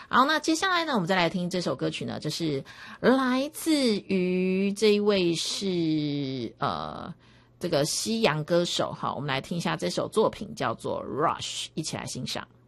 好，那接下来呢，我们再来听这首歌曲呢，这是来自于这一位是这个西洋歌手。好，我们来听一下这首作品，叫做《Rush》，一起来欣赏。